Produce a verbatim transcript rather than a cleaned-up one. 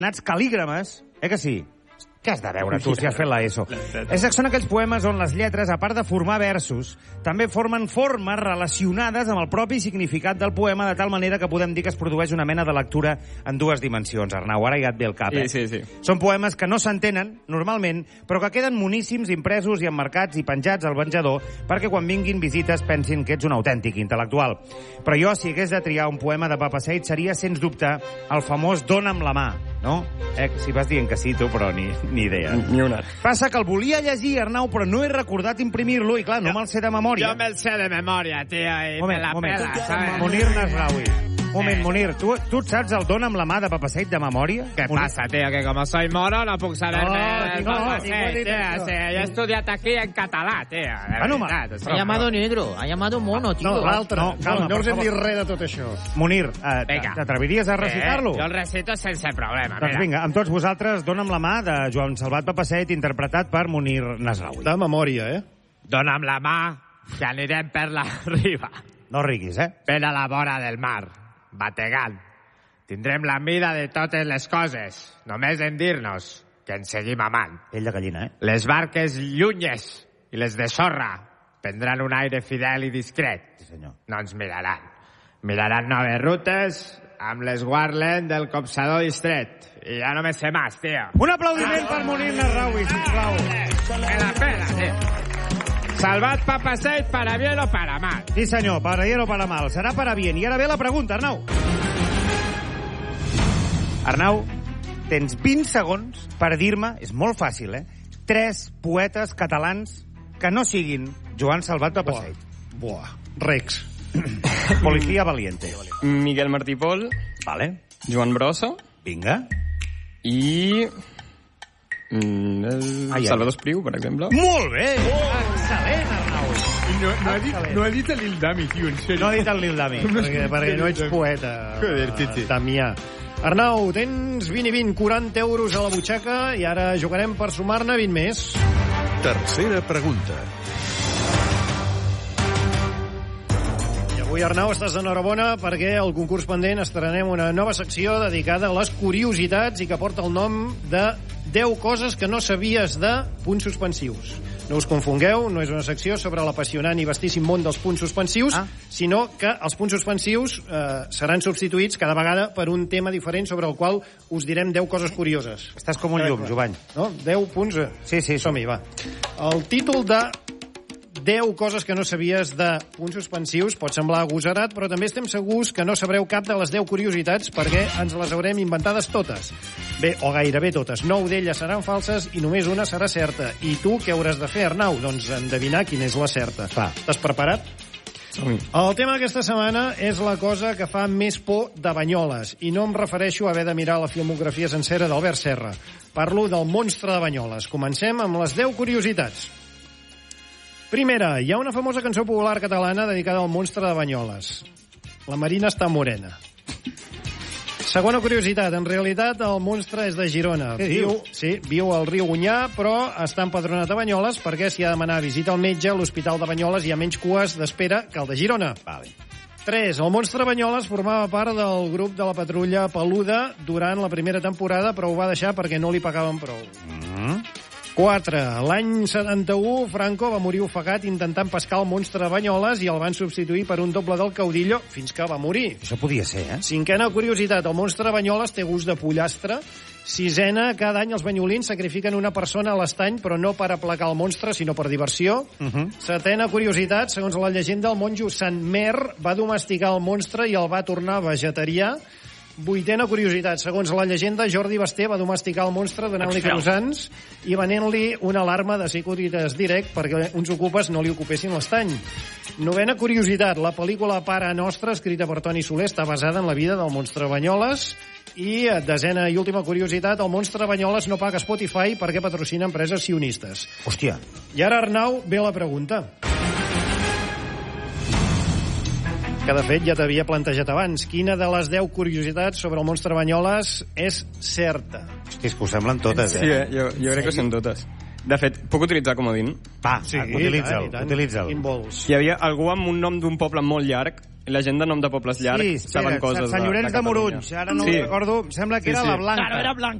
Nats cal·lígrames, eh que sí? Què has de veure, tu, si has fet l'ESO? És que són aquells poemes on les lletres, a part de formar versos, també formen formes relacionades amb el propi significat del poema, de tal manera que podem dir que es produeix una mena de lectura en dues dimensions. Arnau, ara ja et ve el cap, eh? Sí, sí, sí. Són poemes que no s'entenen, normalment, però que queden moníssims, impresos i emmarcats i penjats al venjador perquè quan vinguin visites pensin que ets un autèntic intel·lectual. Però jo, si hagués de triar un poema de Papaseit, seria, sens dubte, el famós Dóna'm la mà, no? Eh, si vas dient que sí, tu, però ni, ni idea. Ni una. Passa que el volia llegir, Arnau, però no he recordat imprimir-lo i, clar, no me'l sé de memòria. Jo me'l sé de memòria, tio, i moment, me la moment. pela, ¿sabes? Munir Nasraoui. Moment, Munir, tu, tu et saps el Dóna'm la mà de Papaseit de memòria? ¿Qué pasa, tío? Que como soy moro no puc saberme No, el no, Papaseit, ningú ha dit tío. això. O sea, yo he estudiat aquí en català, tío. De Ah, no, ma- veritat, o Ha sea, llamado negro, ha llamado mono, tío. No, l'altre. No, calma, no us per hem dit favor. res de tot això. Munir, eh, Vinga. t'atreviries a recitar-lo? Eh, jo el recito sense problema, Doncs mira. vinga, amb tots vosaltres, Dóna'm la mà de Joan Salvat Papaseit, interpretat per Munir Nasraoui. De memòria, eh? Dóna'm la mà, que anirem per la riba. No riguis, eh? Ben a la vora del mar, bategant. Tindrem la mida de totes les coses. Només en dir-nos que ens seguim amant. Pell de gallina, eh? Les barques llunyes i les de sorra prendran un aire fidel i discret. Sí, senyor. No ens miraran. Miraran noves rutes amb l'esguarlen del copsador distret. I ja no me sé más, tío. Un aplaudiment per Munir Nasraoui, sisplau. Me la pela, tío. Salvat Papaseit para bien o para mal. Sí, senyor, para bien o para mal. Serà para bien. I ara ve la pregunta, Arnau. Arnau, tens vint segons per dir-me, és molt fàcil, eh? Tres poetes catalans que no siguin Joan Salvat Papaseit. Buah. Rex. Policía Valiente. Miguel Martí Pol, Vale. Joan Brossa Vinga. i... Mm, el Ai, ai. Salvador Espriu, per exemple. Molt bé! Excel·lent, Arnau. No, no, ha dit, no ha dit el Lil Dami, tio, en sèrio. No ha dit el Lil Dami. perquè, perquè no ets poeta, Joder, Titi. Damià. Arnau, tens vint i vint, quaranta euros a la butxaca i ara jugarem per sumar-ne vint més. Tercera pregunta. I avui, Arnau, estàs d'enhorabona perquè al concurs pendent estrenem una nova secció dedicada a les curiositats i que porta el nom de deu coses que no sabies de punts suspensius. No us confongueu, no és una secció sobre l'apassionant i vastíssim món dels punts suspensius, Ah. sinó que els punts suspensius eh, seran substituïts cada vegada per un tema diferent sobre el qual us direm deu coses curioses. Estàs com un llum, Jovany. No? deu punts. eh? Sí, sí. Som-hi, va. El títol de deu coses que no sabies de punts suspensius pot semblar agosarat, però també estem segurs que no sabreu cap de les deu curiositats perquè ens les haurem inventades totes. Bé, o gairebé totes. Nou d'elles seran falses i només una serà certa. I tu què hauràs de fer, Arnau? Doncs endevinar quina és la certa. Va. T'has preparat? Som-hi. El tema d'aquesta setmana és la cosa que fa més por de Banyoles. I no em refereixo a haver de mirar la filmografia sencera d'Albert Serra. Parlo del monstre de Banyoles. Comencem amb les deu curiositats. Primera, hi ha una famosa cançó popular catalana dedicada al monstre de Banyoles. La Marina està morena. Segona curiositat, en realitat el monstre és de Girona. Què Viu, dius? sí, viu al riu Onyar, però està empadronat a Banyoles perquè si ha de demanar visita al metge a l'Hospital de Banyoles hi ha menys cues d'espera que el de Girona. Vale. tres. El monstre Banyoles formava part del grup de la patrulla Peluda durant la primera temporada, però ho va deixar perquè no li pagaven prou. Mm. quatre. L'any setanta-u, Franco va morir ofegat intentant pescar el monstre de Banyoles i el van substituir per un doble del caudillo fins que va morir. Això podia ser, eh? Cinquena curiositat, el monstre de Banyoles té gust de pollastre. Sisena, cada any els banyolins sacrifiquen una persona a l'estany, però no per aplacar el monstre, sinó per diversió. Uh -huh. Setena curiositat, segons la llegenda, el monjo Sant Mer va domesticar el monstre i el va tornar vegetarià. Vuitena curiositat, segons la llegenda, Jordi Basté va domesticar el monstre donant-li croissants i venent-li una alarma de Securitas Direct perquè uns ocupes no li ocupessin l'estany. Novena curiositat, la pel·lícula Pare Nostra, escrita per Toni Soler, està basada en la vida del monstre Banyoles. I desena i última curiositat, el monstre Banyoles no paga Spotify perquè patrocina empreses sionistes. Hòstia. I ara, Arnau, ve la pregunta. Que, de fet, ja t'havia plantejat abans. Quina de les deu curiositats sobre el monstre Banyoles és certa? Hosti, és que ho semblen totes, Sí, eh? eh? jo, jo crec que són totes. De fet, puc utilitzar comodín? Va, sí, utilitza'l, i tant. utilitza'l. Quin vols? Hi havia algú amb un nom d'un poble molt llarg la gent de nom de pobles llargs Sí, espera, saben coses Sant Llorenç de, de, de Morunys, ara no sí. ho recordo, sembla que Sí, era sí. la Blanca. Claro, era Blanca.